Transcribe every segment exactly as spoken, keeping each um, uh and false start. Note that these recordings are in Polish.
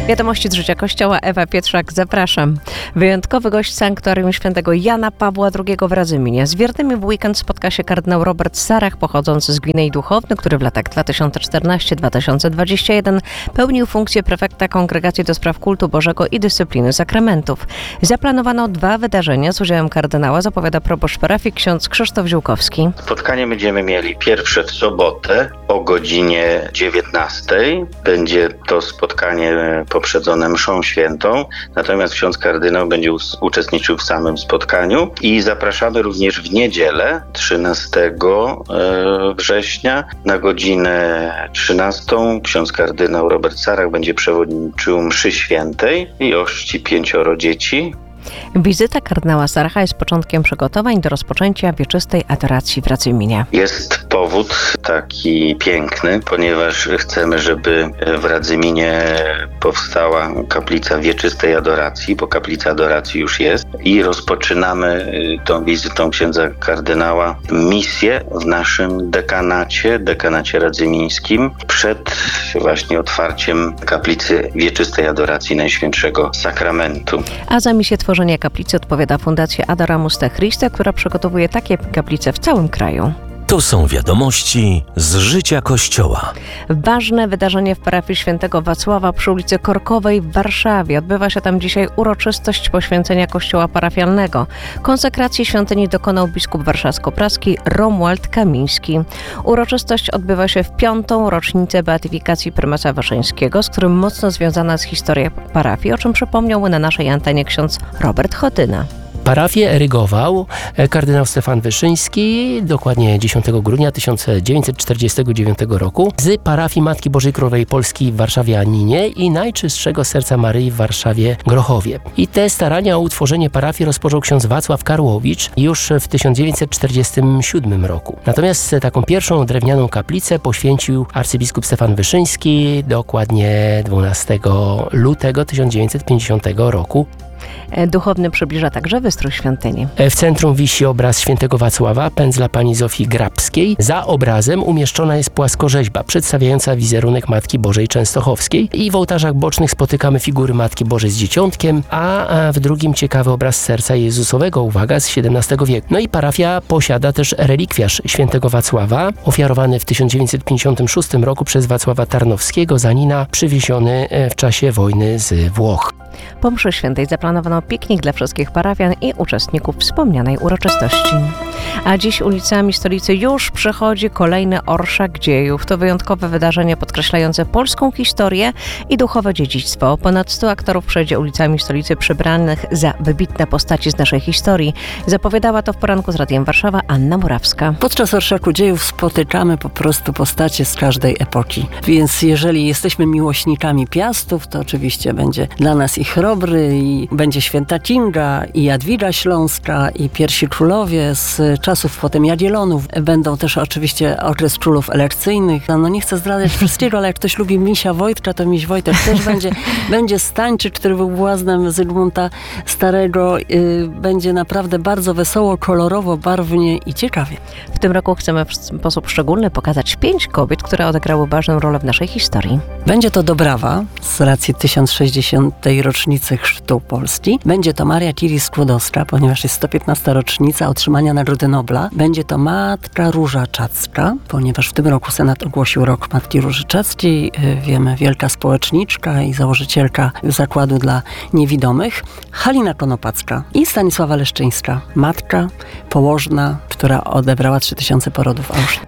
Wiadomości z życia Kościoła, Ewa Pietrzak, zapraszam. Wyjątkowy gość sanktuarium świętego Jana Pawła drugiego w Radzyminie. Z wiernymi w weekend spotka się kardynał Robert Sarach, pochodzący z Gwinei Duchowny, który w latach dwa tysiące czternastym do dwa tysiące dwudziestego pierwszego pełnił funkcję prefekta Kongregacji do Spraw Kultu Bożego i Dyscypliny Sakramentów. Zaplanowano dwa wydarzenia z udziałem kardynała, zapowiada proboszcz parafii ksiądz Krzysztof Ziółkowski. Spotkanie będziemy mieli pierwsze w sobotę o godzinie dziewiętnastej. Będzie to spotkanie poprzedzone mszą świętą, natomiast ksiądz kardynał będzie uczestniczył w samym spotkaniu i zapraszamy również w niedzielę trzynastego września na godzinę trzynastą. Ksiądz kardynał Robert Sarach będzie przewodniczył mszy świętej i ochrzci pięcioro dzieci. Wizyta kardynała Saracha jest początkiem przygotowań do rozpoczęcia wieczystej adoracji w Radzyminie. Jest powód taki piękny, ponieważ chcemy, żeby w Radzyminie powstała kaplica wieczystej adoracji, bo kaplica adoracji już jest i rozpoczynamy tą wizytą księdza kardynała misję w naszym dekanacie, dekanacie radzymińskim przed właśnie otwarciem kaplicy wieczystej adoracji Najświętszego Sakramentu. A za misję tworzenia kaplicy odpowiada Fundacja Adoramus Te Christe, która przygotowuje takie kaplice w całym kraju. To są wiadomości z życia Kościoła. Ważne wydarzenie w parafii świętego Wacława przy ulicy Korkowej w Warszawie. Odbywa się tam dzisiaj uroczystość poświęcenia kościoła parafialnego. Konsekracji świątyni dokonał biskup warszawsko-praski Romuald Kamiński. Uroczystość odbywa się w piątą rocznicę beatyfikacji prymasa Wyszyńskiego, z którym mocno związana jest historia parafii, o czym przypomniał na naszej antenie ksiądz Robert Chotyna. Parafię erygował kardynał Stefan Wyszyński dokładnie dziesiątego grudnia tysiąc dziewięćset czterdziestego dziewiątego roku z parafii Matki Bożej Królowej Polski w Warszawie Aninie i Najczystszego Serca Maryi w Warszawie Grochowie. I te starania o utworzenie parafii rozpoczął ksiądz Wacław Karłowicz już w tysiąc dziewięćset czterdziestym siódmym roku. Natomiast taką pierwszą drewnianą kaplicę poświęcił arcybiskup Stefan Wyszyński dokładnie dwunastego lutego tysiąc dziewięćset pięćdziesiątego roku. Duchowny przybliża także wystrój świątyni. W centrum wisi obraz świętego Wacława, pędzla pani Zofii Grabskiej. Za obrazem umieszczona jest płaskorzeźba przedstawiająca wizerunek Matki Bożej Częstochowskiej i w ołtarzach bocznych spotykamy figury Matki Bożej z Dzieciątkiem, a w drugim ciekawy obraz serca Jezusowego, uwaga, z siedemnastego wieku. No i parafia posiada też relikwiarz świętego Wacława, ofiarowany w tysiąc dziewięćset pięćdziesiątym szóstym roku przez Wacława Tarnowskiego z Anina, przywieziony w czasie wojny z Włoch. Po mszy świętej zaplanowano piknik dla wszystkich parafian i uczestników wspomnianej uroczystości. A dziś ulicami stolicy już przechodzi kolejny orszak dziejów. To wyjątkowe wydarzenie podkreślające polską historię i duchowe dziedzictwo. Ponad stu aktorów przejdzie ulicami stolicy przybranych za wybitne postaci z naszej historii. Zapowiadała to w poranku z Radiem Warszawa Anna Murawska. Podczas orszaku dziejów spotykamy po prostu postacie z każdej epoki. Więc jeżeli jesteśmy miłośnikami Piastów, to oczywiście będzie dla nas i Chrobry, i będzie Święta Kinga, i Jadwiga Śląska, i pierwsi królowie z czasów potem Jagiellonów. Będą też oczywiście okres królów elekcyjnych. No nie chcę zdradzać wszystkiego, ale jak ktoś lubi Misia Wojtka, to Miś Wojtek też będzie. Będzie Stańczyk, który był błaznem Zygmunta Starego. Yy, będzie naprawdę bardzo wesoło, kolorowo, barwnie i ciekawie. W tym roku chcemy w sposób szczególny pokazać pięć kobiet, które odegrały ważną rolę w naszej historii. Będzie to Dobrawa z racji tysiąc sześćdziesiątej rocznicy chrztu Polski. Będzie to Maria Curie-Skłodowska, ponieważ jest sto piętnasta rocznica otrzymania Nagrody Nobla. Będzie to Matka Róża Czacka, ponieważ w tym roku Senat ogłosił Rok Matki Róży Czackiej. Wiemy, wielka społeczniczka i założycielka Zakładu dla Niewidomych. Halina Konopacka i Stanisława Leszczyńska, matka, położna, która odebrała trzy tysiące porodów Auschwitz.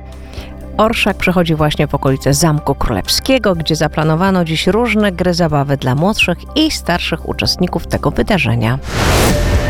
Orszak przechodzi właśnie w okolice Zamku Królewskiego, gdzie zaplanowano dziś różne gry zabawy dla młodszych i starszych uczestników tego wydarzenia.